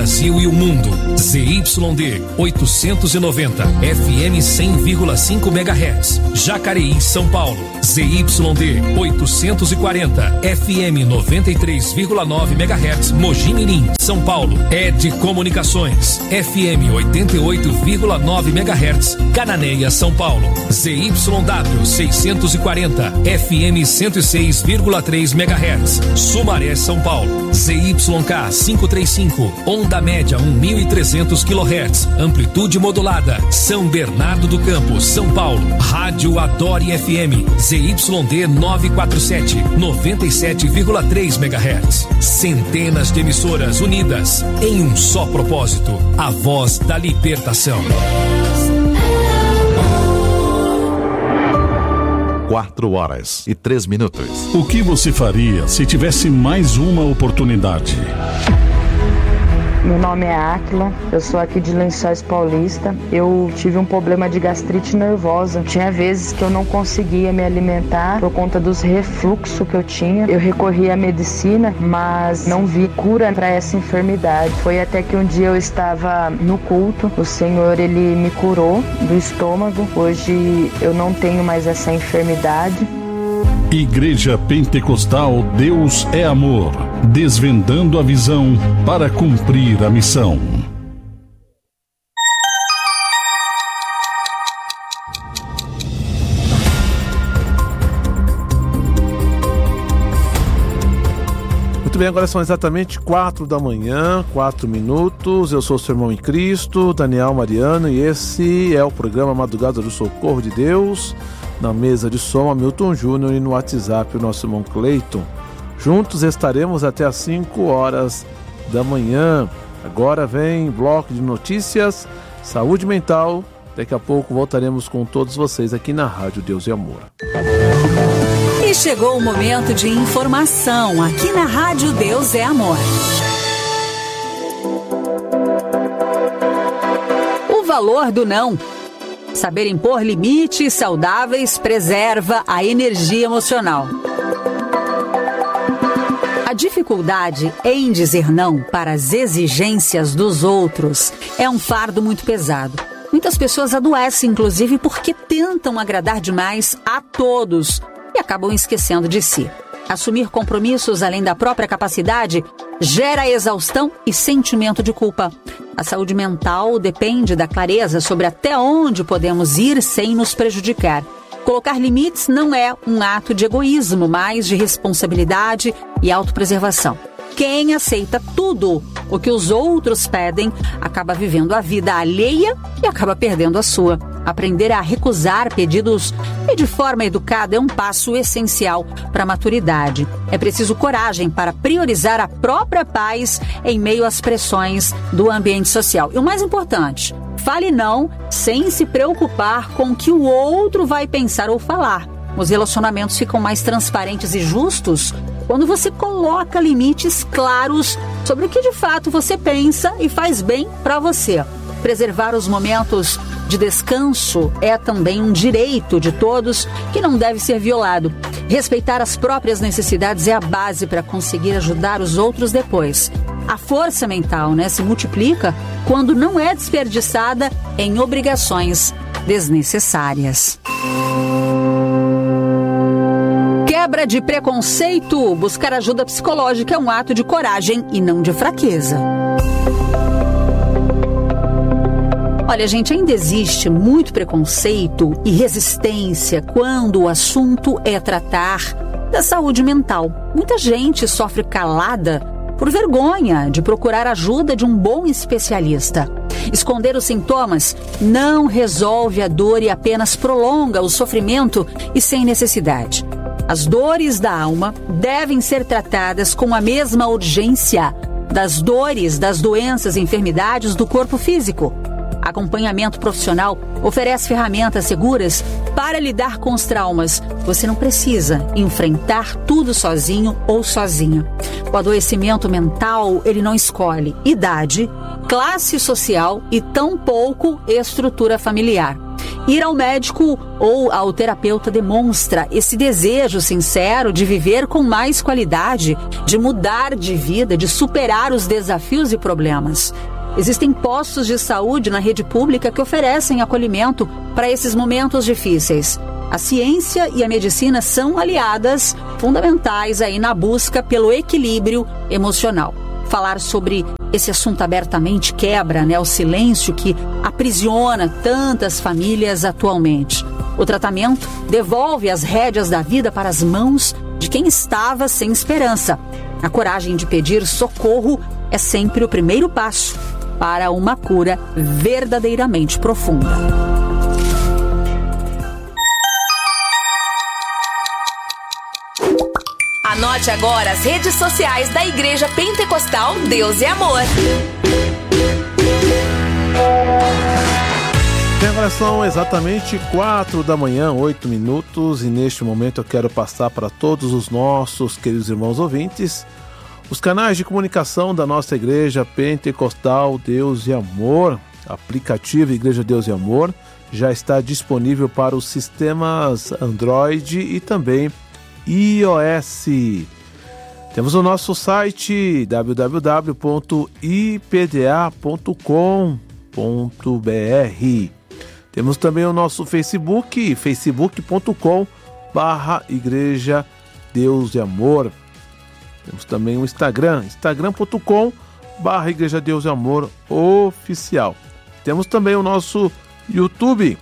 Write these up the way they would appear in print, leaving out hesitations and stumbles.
Brasil e o mundo. ZYD 890, FM 100,5 MHz. Jacareí, São Paulo. ZYD 840, FM 93,9 MHz. Mogi Mirim, São Paulo. ED Comunicações, FM 88,9 MHz. Cananéia, São Paulo. ZYW 640, FM 106,3 MHz. Sumaré, São Paulo. ZYK 535, onda média 1.300 kHz, amplitude modulada. São Bernardo do Campo, São Paulo. Rádio Adore FM, ZYD 947, 97,3 MHz. Centenas de emissoras unidas em um só propósito: a voz da libertação. 4h03. O que você faria se tivesse mais uma oportunidade? Meu nome é Áquila, eu sou aqui de Lençóis Paulista. Eu tive um problema de gastrite nervosa. Tinha vezes que eu não conseguia me alimentar por conta dos refluxos que eu tinha. Eu recorri à medicina, mas não vi cura para essa enfermidade. Foi até que um dia eu estava no culto, o Senhor ele me curou do estômago. Hoje eu não tenho mais essa enfermidade. Igreja Pentecostal Deus é Amor, desvendando a visão para cumprir a missão. Muito bem, agora são exatamente 4 da manhã, 4 minutos. Eu sou o seu irmão em Cristo, Daniel Mariano, e esse é o programa Madrugada do Socorro de Deus. Na mesa de som, Hamilton Júnior, e no WhatsApp o nosso irmão Cleiton. Juntos estaremos até às 5 horas da manhã. Agora vem bloco de notícias, saúde mental. Daqui a pouco voltaremos com todos vocês aqui na Rádio Deus e Amor. E chegou o momento de informação aqui na Rádio Deus é Amor. O valor do não. Saber impor limites saudáveis preserva a energia emocional. A dificuldade em dizer não para as exigências dos outros é um fardo muito pesado. Muitas pessoas adoecem, inclusive, porque tentam agradar demais a todos e acabam esquecendo de si. Assumir compromissos além da própria capacidade gera exaustão e sentimento de culpa. A saúde mental depende da clareza sobre até onde podemos ir sem nos prejudicar. Colocar limites não é um ato de egoísmo, mas de responsabilidade e autopreservação. Quem aceita tudo o que os outros pedem acaba vivendo a vida alheia e acaba perdendo a sua. Aprender a recusar pedidos e de forma educada é um passo essencial para a maturidade. É preciso coragem para priorizar a própria paz em meio às pressões do ambiente social. E o mais importante, fale não sem se preocupar com o que o outro vai pensar ou falar. Os relacionamentos ficam mais transparentes e justos quando você coloca limites claros sobre o que de fato você pensa e faz bem para você. Preservar os momentos de descanso é também um direito de todos que não deve ser violado. Respeitar as próprias necessidades é a base para conseguir ajudar os outros depois. A força mental, se multiplica quando não é desperdiçada em obrigações desnecessárias. Quebra de preconceito. Buscar ajuda psicológica é um ato de coragem e não de fraqueza. Olha, gente, ainda existe muito preconceito e resistência quando o assunto é tratar da saúde mental. Muita gente sofre calada por vergonha de procurar ajuda de um bom especialista. Esconder os sintomas não resolve a dor e apenas prolonga o sofrimento e sem necessidade. As dores da alma devem ser tratadas com a mesma urgência das dores, das doenças e enfermidades do corpo físico. Acompanhamento profissional oferece ferramentas seguras para lidar com os traumas. Você não precisa enfrentar tudo sozinho ou sozinha. O adoecimento mental, ele não escolhe idade, classe social e tampouco estrutura familiar. Ir ao médico ou ao terapeuta demonstra esse desejo sincero de viver com mais qualidade, de mudar de vida, de superar os desafios e problemas. Existem postos de saúde na rede pública que oferecem acolhimento para esses momentos difíceis. A ciência e a medicina são aliadas fundamentais aí na busca pelo equilíbrio emocional. Falar sobre esse assunto abertamente quebra, o silêncio que aprisiona tantas famílias atualmente. O tratamento devolve as rédeas da vida para as mãos de quem estava sem esperança. A coragem de pedir socorro é sempre o primeiro passo para uma cura verdadeiramente profunda. Anote agora as redes sociais da Igreja Pentecostal Deus é Amor. Agora são exatamente 4 da manhã, 8 minutos, e neste momento eu quero passar para todos os nossos queridos irmãos ouvintes os canais de comunicação da nossa Igreja Pentecostal Deus e Amor. Aplicativo Igreja Deus e Amor já está disponível para os sistemas Android e também iOS. Temos o nosso site www.ipda.com.br. Temos também o nosso Facebook, facebook.com/Igreja Deus e Amor. Temos também o Instagram, instagram.com/Igreja Deus e Amor Oficial. Temos também o nosso YouTube,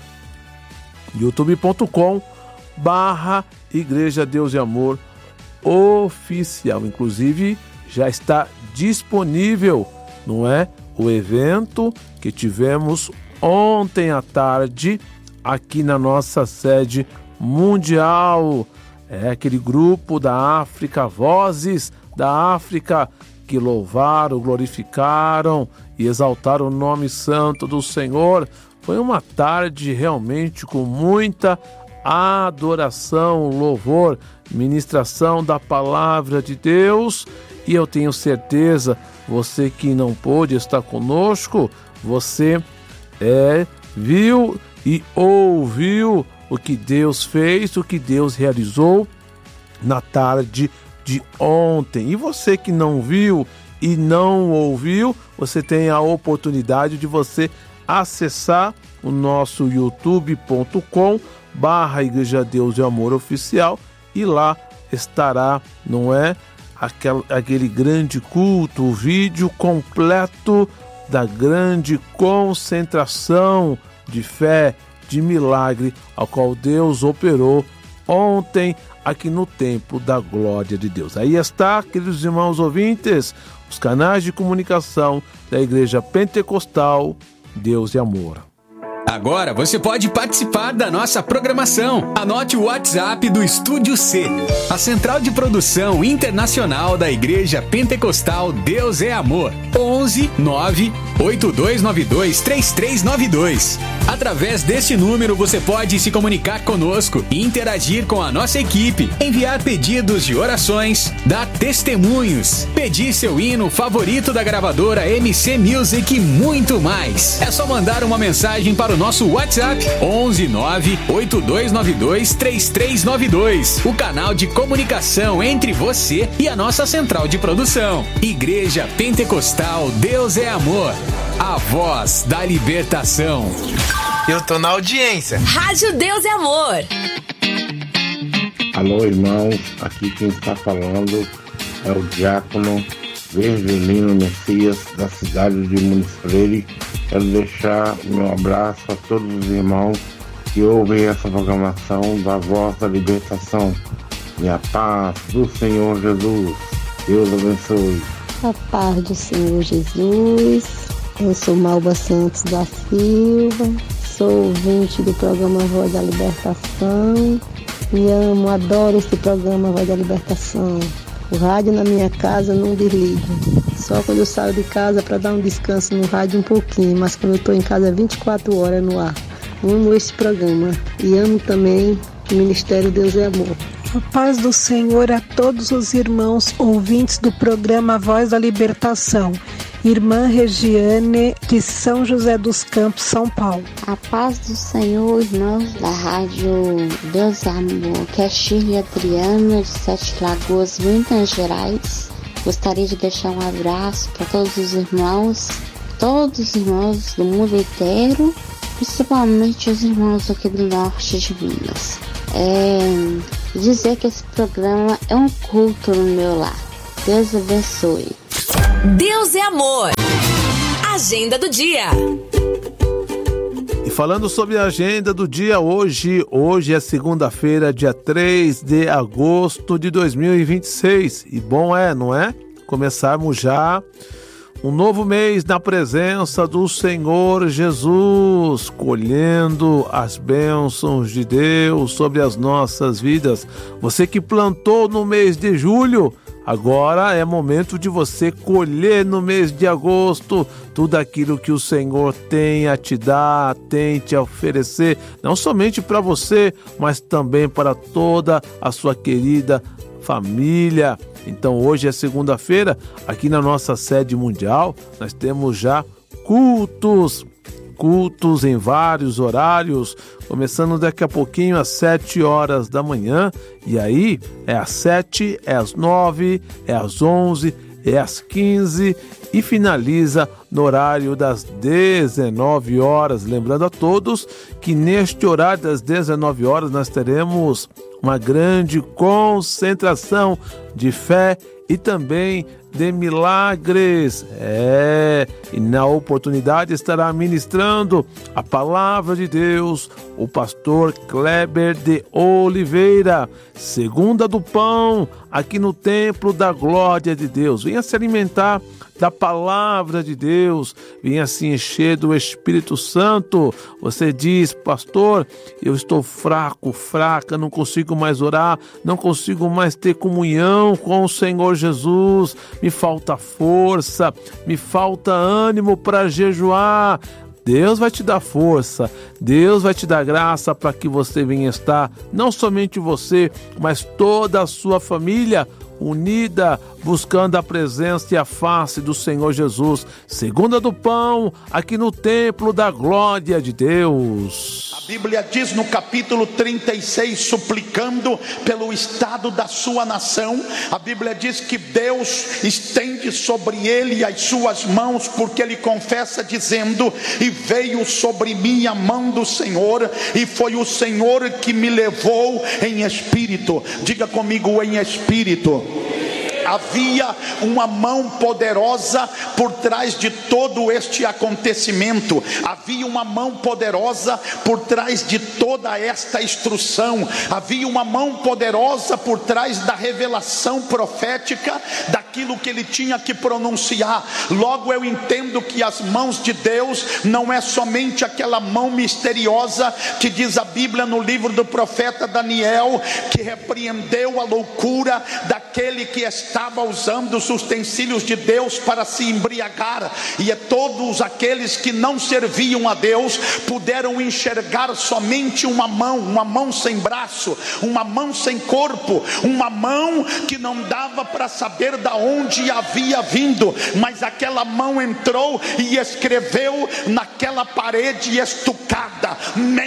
youtube.com/Igreja Deus e Amor Oficial. Inclusive, já está disponível, o evento que tivemos ontem à tarde aqui na nossa sede mundial. É aquele grupo da África, Vozes da África, que louvaram, glorificaram e exaltaram o nome santo do Senhor. Foi uma tarde realmente com muita adoração, louvor, ministração da palavra de Deus. E eu tenho certeza, você que não pôde estar conosco, você viu e ouviu o que Deus fez, o que Deus realizou na tarde de ontem. E você que não viu e não ouviu, você tem a oportunidade de você acessar o nosso youtube.com/Igreja Deus e Amor Oficial, e lá estará, aquele grande culto, o vídeo completo da grande concentração de fé, de milagre, ao qual Deus operou ontem aqui no Templo da Glória de Deus. Aí está, queridos irmãos ouvintes, os canais de comunicação da Igreja Pentecostal Deus e Amor. Agora você pode participar da nossa programação. Anote o WhatsApp do Estúdio C, a central de produção internacional da Igreja Pentecostal Deus é Amor. 11 9 8292 3392. Através deste número você pode se comunicar conosco e interagir com a nossa equipe, enviar pedidos de orações, dar testemunhos, pedir seu hino favorito da gravadora MC Music e muito mais. É só mandar uma mensagem para o nosso WhatsApp 11 9 8292 3392, o canal de comunicação entre você e a nossa central de produção. Igreja Pentecostal Deus é Amor, a voz da libertação. Eu tô na audiência. Rádio Deus é Amor. Alô, irmãos, aqui quem está falando é o diácono Virgilino Messias, da cidade de Muniz Freire. Quero deixar meu abraço a todos os irmãos que ouvem essa programação da Voz da Libertação. E a paz do Senhor Jesus. Deus abençoe. A paz do Senhor Jesus. Eu sou Malba Santos da Silva, sou ouvinte do programa Voz da Libertação e amo, adoro esse programa Voz da Libertação. O rádio na minha casa não desliga, só quando eu saio de casa para dar um descanso no rádio um pouquinho, mas quando eu estou em casa 24 horas no ar. Amo esse programa e amo também o Ministério Deus é Amor. A paz do Senhor a todos os irmãos ouvintes do programa Voz da Libertação. Irmã Regiane, de São José dos Campos, São Paulo. A paz do Senhor, irmãos da Rádio Deus é Amor, que é Shirley Adriana, de Sete Lagoas, Minas Gerais. Gostaria de deixar um abraço para todos os irmãos do mundo inteiro, principalmente os irmãos aqui do norte de Minas. Dizer que esse programa é um culto no meu lar. Deus abençoe. Deus é Amor. Agenda do dia. E falando sobre a agenda do dia, hoje é segunda-feira, dia 3 de agosto de 2026. E bom não é? Começarmos já um novo mês na presença do Senhor Jesus, colhendo as bênçãos de Deus sobre as nossas vidas. Você que plantou no mês de julho, agora é momento de você colher no mês de agosto tudo aquilo que o Senhor tem a te dar, tem te oferecer, não somente para você, mas também para toda a sua querida família. Então hoje é segunda-feira, aqui na nossa sede mundial, nós temos já cultos em vários horários, começando daqui a pouquinho às 7 horas da manhã, e aí é às 7, é às 9, é às 11, é às 15 e finaliza no horário das 19 horas. Lembrando a todos que neste horário das 19 horas nós teremos uma grande concentração de fé e também de milagres. E na oportunidade estará ministrando a palavra de Deus o pastor Kleber de Oliveira, segunda do pão, aqui no Templo da Glória de Deus. Venha se alimentar da palavra de Deus, venha se encher do Espírito Santo. Você diz: pastor, eu estou fraca, não consigo mais orar, não consigo mais ter comunhão com o Senhor Jesus, me falta força, me falta ânimo para jejuar. Deus vai te dar força, Deus vai te dar graça para que você venha estar, não somente você, mas toda a sua família unida, buscando a presença e a face do Senhor Jesus. Segunda do pão, aqui no Templo da Glória de Deus. A Bíblia diz no capítulo 36, suplicando pelo estado da sua nação, a Bíblia diz que Deus estende sobre ele as suas mãos, porque ele confessa dizendo: e veio sobre mim a mão do Senhor, e foi o Senhor que me levou em espírito. Diga comigo: em espírito. Havia uma mão poderosa por trás de todo este acontecimento. Havia uma mão poderosa por trás de toda esta instrução. Havia uma mão poderosa por trás da revelação profética daquilo que ele tinha que pronunciar. Logo eu entendo que as mãos de Deus não é somente aquela mão misteriosa que diz a Bíblia no livro do profeta Daniel, que repreendeu a loucura daquele que estava usando os utensílios de Deus para se embriagar, e todos aqueles que não serviam a Deus puderam enxergar somente uma mão sem braço, uma mão sem corpo, uma mão que não dava para saber da onde havia vindo, mas aquela mão entrou e escreveu naquela parede estucada: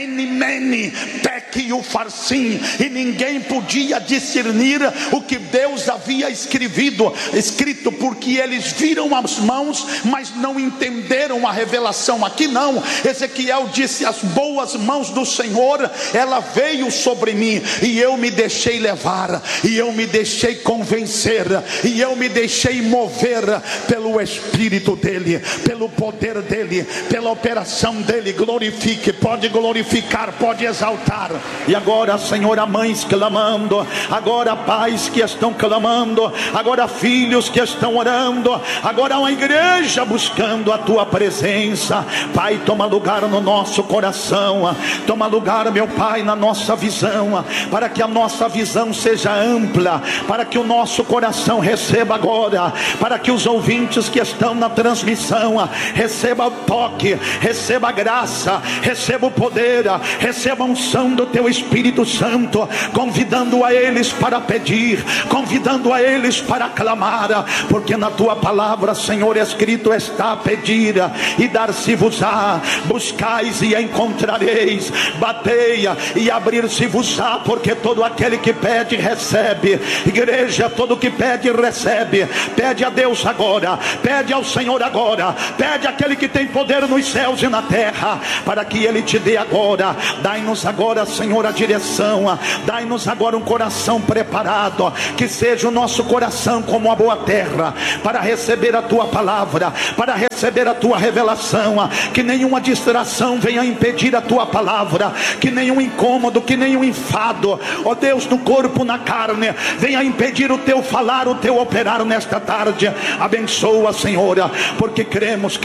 Mene, Tekel Upharsin, e ninguém podia discernir o que Deus havia escrito, porque eles viram as mãos, mas não entenderam a revelação. Aqui não, Ezequiel disse: as boas mãos do Senhor, ela veio sobre mim, e eu me deixei levar, e eu me deixei convencer, e eu me deixei mover pelo Espírito dele, pelo poder dele, pela operação dele. Glorifique, pode glorificar, pode exaltar. E agora, Senhor, há mães clamando, agora pais que estão clamando, agora filhos que estão orando, agora uma igreja buscando a tua presença. Pai, toma lugar no nosso coração, toma lugar, meu Pai, na nossa visão, para que a nossa visão seja ampla, para que o nosso coração receba agora, para que os ouvintes que estão na transmissão receba toque, receba graça, receba o poder, receba a unção do teu Espírito Santo, convidando a eles para pedir, convidando a eles para clamar, porque na tua palavra, Senhor, escrito está: pedir e dar-se-vos-á, buscais e encontrareis, bateia e abrir-se-vos-á, porque todo aquele que pede recebe. Igreja, todo que pede recebe. Pede a Deus agora, pede ao Senhor agora, pede àquele que tem poder nos céus e na terra, para que Ele te dê agora. Dai-nos agora, Senhor, a direção, dai-nos agora um coração preparado, que seja o nosso coração como a boa terra, para receber a tua palavra, para receber a tua revelação, que nenhuma distração venha impedir a tua palavra, que nenhum incômodo, que nenhum enfado, ó Deus, no corpo, na carne, venha impedir o teu falar, o teu operar nesta tarde. Abençoa, Senhor, porque cremos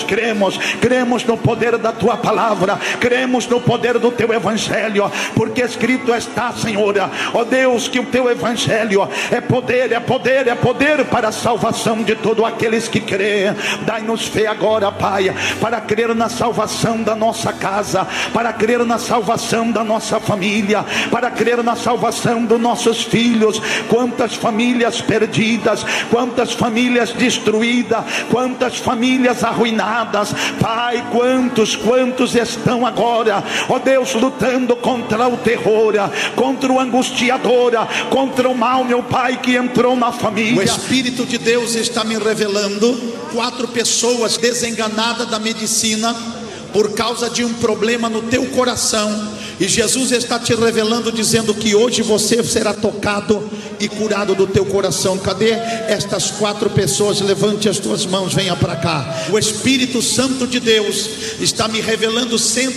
no poder da tua palavra, cremos no poder do teu evangelho, porque escrito está, Senhor, ó Deus, que o teu evangelho é poder para a salvação de todos aqueles que creem. Dai-nos fé agora, Pai, para crer na salvação da nossa casa, para crer na salvação da nossa família, para crer na salvação dos nossos filhos. Quantas famílias perdidas, quantas famílias destruídas, quantas famílias arruinadas, Pai, quantos estão agora, ó Deus, lutando contra o terror, contra o angustiador, contra o mal, meu Pai, que entrou na família. O Espírito de Deus está me revelando 4 pessoas desenganadas da medicina por causa de um problema no teu coração, e Jesus está te revelando, dizendo que hoje você será tocado e curado do teu coração. Cadê estas 4 pessoas? Levante as tuas mãos, venha para cá. O Espírito Santo de Deus está me revelando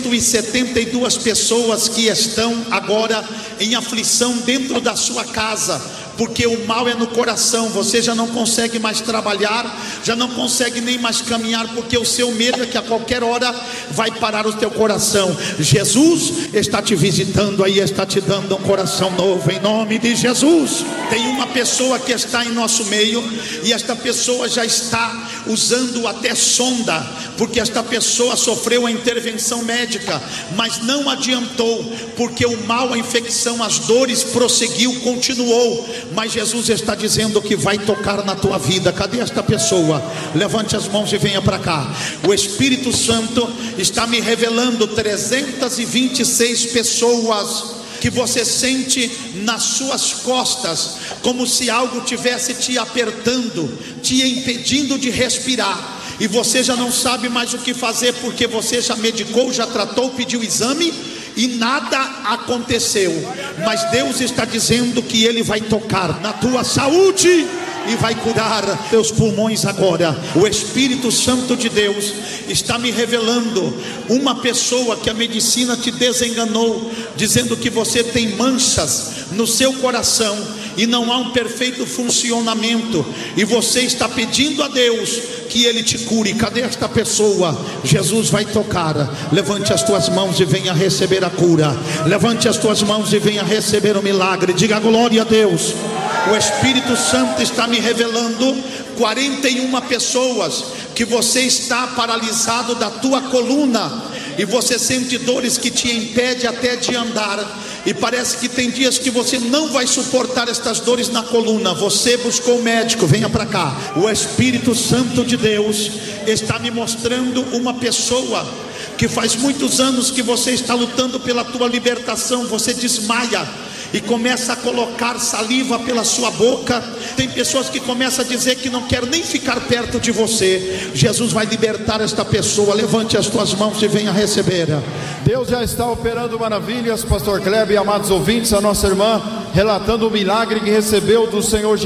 172 pessoas que estão agora em aflição dentro da sua casa, porque o mal é no coração. Você já não consegue mais trabalhar, já não consegue nem mais caminhar, porque o seu medo é que a qualquer hora vai parar o teu coração. Jesus está te visitando aí, está te dando um coração novo, em nome de Jesus. Tem uma pessoa que está em nosso meio, e esta pessoa já está usando até sonda, porque esta pessoa sofreu a intervenção médica, mas não adiantou, porque o mal, a infecção, as dores prosseguiu, continuou. Mas Jesus está dizendo que vai tocar na tua vida. Cadê esta pessoa? Levante as mãos e venha para cá. O Espírito Santo está me revelando 326 pessoas que você sente nas suas costas, como se algo tivesse te apertando, te impedindo de respirar, e você já não sabe mais o que fazer, porque você já medicou, já tratou, pediu exame e nada aconteceu. Mas Deus está dizendo que Ele vai tocar na tua saúde e vai curar teus pulmões agora. O Espírito Santo de Deus está me revelando uma pessoa que a medicina te desenganou, dizendo que você tem manchas no seu coração e não há um perfeito funcionamento, e você está pedindo a Deus que Ele te cure. Cadê esta pessoa? Jesus vai tocar. Levante as tuas mãos e venha receber a cura. Levante as tuas mãos e venha receber o milagre. Diga glória a Deus. O Espírito Santo está me revelando 41 pessoas que você está paralisado da tua coluna, e você sente dores que te impedem até de andar, e parece que tem dias que você não vai suportar estas dores na coluna. Você buscou o médico, venha para cá. O Espírito Santo de Deus está me mostrando uma pessoa que faz muitos anos que você está lutando pela tua libertação. Você desmaia e começa a colocar saliva pela sua boca. Tem pessoas que começam a dizer que não quer nem ficar perto de você. Jesus vai libertar esta pessoa. Levante as tuas mãos e venha receber. Deus já está operando maravilhas, pastor Kleber e amados ouvintes. A nossa irmã relatando o milagre que recebeu do Senhor Jesus.